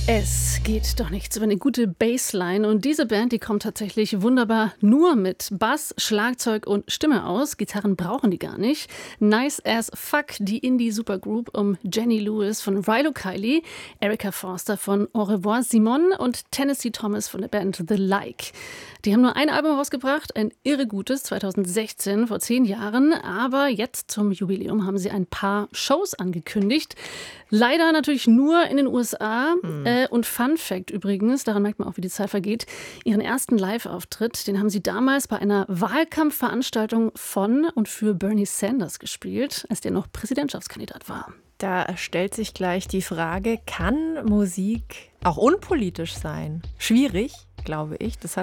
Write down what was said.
Es geht doch nichts über eine gute Bassline und diese Band, die kommt tatsächlich wunderbar nur mit Bass, Schlagzeug und Stimme aus. Gitarren brauchen die gar nicht. Nice as Fuck, die Indie-Supergroup um Jenny Lewis von Rilo Kiley, Erica Forster von Au revoir Simon und Tennessee Thomas von der Band The Like. Die haben nur ein Album rausgebracht, ein irre gutes, 2016, vor 10 Jahren. Aber jetzt zum Jubiläum haben sie ein paar Shows angekündigt. Leider natürlich nur in den USA. Und Fun Fact übrigens, daran merkt man auch, wie die Zeit vergeht, ihren ersten Live-Auftritt, den haben sie damals bei einer Wahlkampfveranstaltung von und für Bernie Sanders gespielt, als der noch Präsidentschaftskandidat war. Da stellt sich gleich die Frage, kann Musik auch unpolitisch sein? Schwierig, glaube ich. Das hat